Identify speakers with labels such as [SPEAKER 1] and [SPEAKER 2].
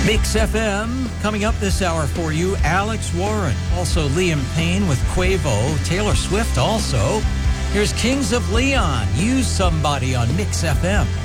[SPEAKER 1] Mix FM coming up this hour for you. Alex Warren, also Liam Payne with Quavo, Taylor Swift also. Here's Kings of Leon, Use Somebody on Mix FM.